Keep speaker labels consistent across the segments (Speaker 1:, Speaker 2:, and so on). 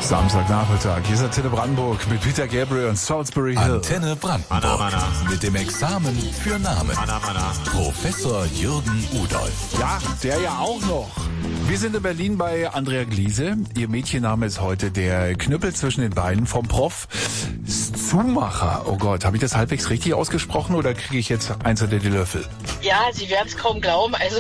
Speaker 1: Samstagnachmittag. Hier ist Antenne Brandenburg mit Peter Gabriel und Salisbury Hill.
Speaker 2: Antenne Brandenburg. Mit dem Examen für Namen. Professor Jürgen Udolf.
Speaker 1: Ja, der ja auch noch. Wir sind in Berlin bei Andrea Gliese. Ihr Mädchenname ist heute der Knüppel zwischen den Beinen vom Prof. Zumacher. Oh Gott, habe ich das halbwegs richtig ausgesprochen oder kriege ich jetzt einzelne die Löffel?
Speaker 3: Ja, Sie werden es kaum glauben. Also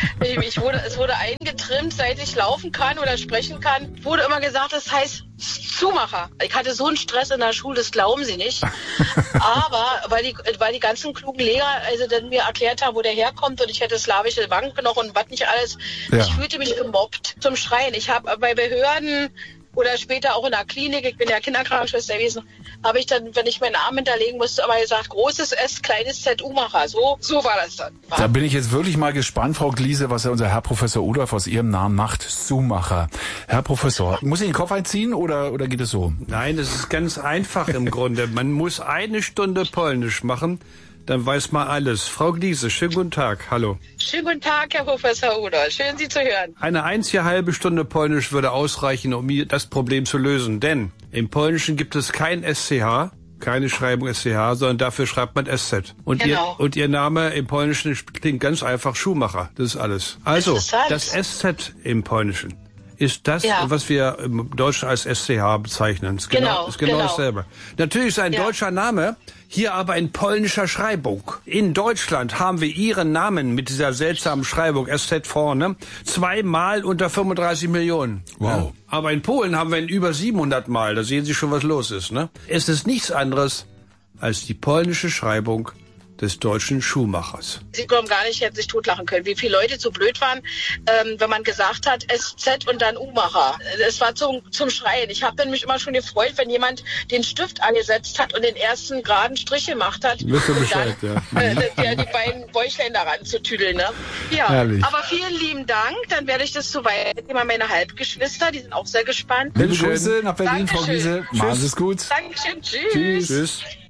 Speaker 3: es wurde eingetrimmt, seit ich laufen kann oder sprechen kann. Wurde immer gesagt, das heißt Zumacher. Ich hatte so einen Stress in der Schule, das glauben Sie nicht. Aber weil die ganzen klugen Lehrer also dann mir erklärt haben, wo der herkommt und ich hätte slawische Wangen noch und was nicht alles. Ja. Ich fühlte mich gemobbt zum Schreien. Ich habe bei Behörden oder später auch in der Klinik, ich bin ja Kinderkrankenschwester gewesen, habe ich dann, wenn ich meinen Namen hinterlegen musste, aber gesagt, großes S, kleines Z, Umacher. So war das dann.
Speaker 1: Da bin ich jetzt wirklich mal gespannt, Frau Gliese, was unser Herr Professor Udolf aus Ihrem Namen macht. Zumacher. Herr Professor, muss ich den Kopf einziehen oder geht es so?
Speaker 4: Nein, es ist ganz einfach im Grunde. Man muss 1 Stunde Polnisch machen, dann weiß man alles. Frau Gliese, schönen guten Tag. Hallo.
Speaker 3: Schönen guten Tag, Herr Professor Udolf. Schön, Sie zu hören.
Speaker 4: Eine einzige halbe Stunde Polnisch würde ausreichen, um das Problem zu lösen. Denn im Polnischen gibt es kein SCH, keine Schreibung SCH, sondern dafür schreibt man SZ. Und,
Speaker 3: genau.
Speaker 4: Ihr Name im Polnischen klingt ganz einfach Schuhmacher. Das ist alles. Also, das SZ im Polnischen ist das, was wir im Deutschen als SCH bezeichnen. Ist genau dasselbe. Natürlich ist ein deutscher Name, hier aber in polnischer Schreibung. In Deutschland haben wir Ihren Namen mit dieser seltsamen Schreibung, SZ vorne, 2-mal unter 35 Millionen.
Speaker 1: Wow.
Speaker 4: Ja. Aber in Polen haben wir ihn über 700 Mal. Da sehen Sie schon, was los ist. Ne? Es ist nichts anderes als die polnische Schreibung des deutschen Schuhmachers.
Speaker 3: Sie glauben gar nicht, hätten sich totlachen können, wie viele Leute so blöd waren, wenn man gesagt hat, SZ und dann Umacher. Es war zum Schreien. Ich habe mich immer schon gefreut, wenn jemand den Stift angesetzt hat und den ersten geraden Strich gemacht hat.
Speaker 4: Wisst ihr Bescheid,
Speaker 3: die beiden Bäuchlein daran zu tüdeln. Ne? Ja,
Speaker 1: herrlich.
Speaker 3: Aber vielen lieben Dank. Dann werde ich das so weitergeben an meine Halbgeschwister. Die sind auch sehr gespannt.
Speaker 1: Liebe Grüße nach Berlin,
Speaker 3: Dankeschön.
Speaker 1: Frau Gliese. Machen Sie es gut.
Speaker 3: Dankeschön. Tschüss.
Speaker 4: Tschüss.